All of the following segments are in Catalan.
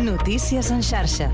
Notícies en xarxa.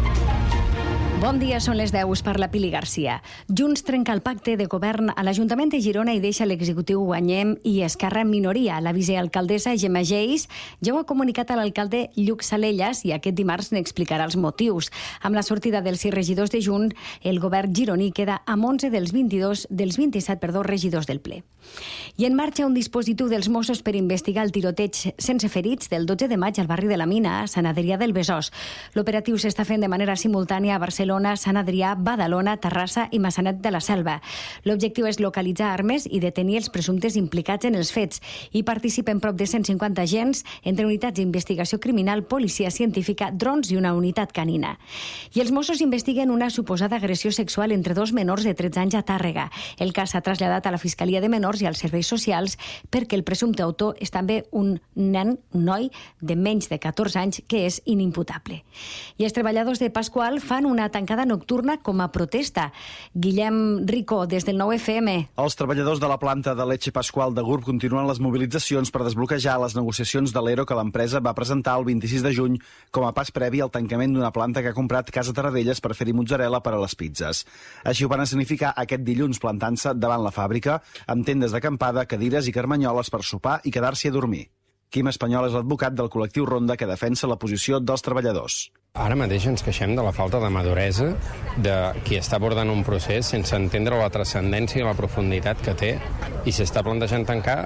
Bon dia, són les 10, per la Pili Garcia. Junts trenca el pacte de govern a l'Ajuntament de Girona i deixa l'executiu Guanyem i Esquerra en minoria. La vicealcaldessa Gemma Geis ja ho ha comunicat a l'alcalde Lluc Salellas i aquest dimarts n'explicarà els motius. Amb la sortida dels 6 regidors de Junts, el govern gironí queda amb 11 dels 27 regidors del ple. I en marxa un dispositiu dels Mossos per investigar el tiroteig sense ferits del 12 de maig al barri de la Mina, a Sant Adrià del Besòs. L'operatiu s'està fent de manera simultània a Barcelona, Sant Adrià, Badalona, Terrassa i Maçanet de la Selva. L'objectiu és localitzar armes i detenir els presumptes implicats en els fets. Hi participen prop de 150 agents entre unitats d'investigació criminal, policia científica, drons i una unitat canina. I els Mossos investiguen una suposada agressió sexual entre 2 menors de 13 anys a Tàrrega. El cas s'ha traslladat a la Fiscalia de Menors i als serveis socials perquè el presumpte autor és també un noi de menys de 14 anys que és inimputable. I els treballadors de Pasqual fan una tancada nocturna com a protesta. Guillem Rico, des del 9FM. Els treballadors de la planta de Leche Pasqual de Gurb continuen les mobilitzacions per desbloquejar les negociacions de l'ERO que l'empresa va presentar el 26 de juny com a pas previ al tancament d'una planta que ha comprat Casa Tarradellas per fer-hi mozzarella per a les pizzas. Així ho van escenificar aquest dilluns plantant-se davant la fàbrica amb tendes d'acampada, cadires i carmanyoles per sopar i quedar-s'hi a dormir. Quim Espanyol és l'advocat del col·lectiu Ronda que defensa la posició dels treballadors. Ara mateix ens queixem de la falta de maduresa de qui està abordant un procés sense entendre la transcendència i la profunditat que té i s'està plantejant tancar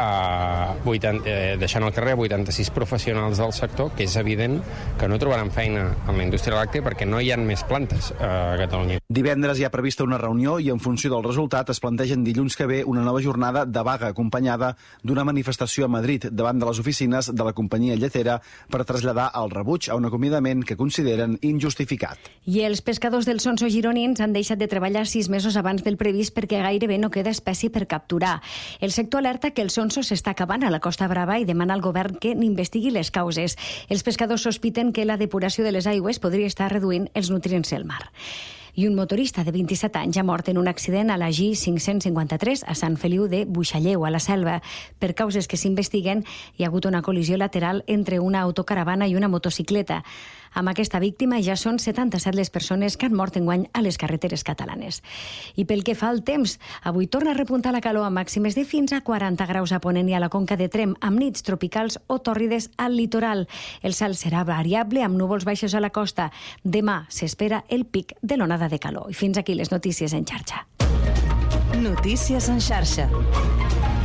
deixant al carrer 86 professionals del sector, que és evident que no trobaran feina en la indústria làctea perquè no hi ha més plantes a Catalunya. Divendres hi ha prevista una reunió i en funció del resultat es plantegen dilluns que ve una nova jornada de vaga acompanyada d'una manifestació a Madrid davant de les oficines de la companyia lletera per traslladar el rebuig a un acomiadament que consideren injustificat. I els pescadors del Sonso gironins han deixat de treballar 6 mesos abans del previst perquè gairebé no queda espècie per capturar. El sector alerta que el Sonso s'està acabant a la Costa Brava i demana al govern que n'investigui les causes. Els pescadors sospiten que la depuració de les aigües podria estar reduint els nutrients del mar. I un motorista de 27 anys ha mort en un accident a la G553 a Sant Feliu de Buixalleu, a la Selva. Per causes que s'investiguen, hi ha hagut una col·lisió lateral entre una autocaravana i una motocicleta. Amb aquesta víctima ja són 77 les persones que han mort enguany a les carreteres catalanes. I pel que fa al temps, avui torna a repuntar la calor a màximes de fins a 40 graus a Ponent i a la Conca de Tremp, amb nits tropicals o tòrrides al litoral. El cel serà variable amb núvols baixos a la costa. Demà s'espera el pic de l'onada de calor. I fins aquí les notícies en xarxa. Notícies en xarxa.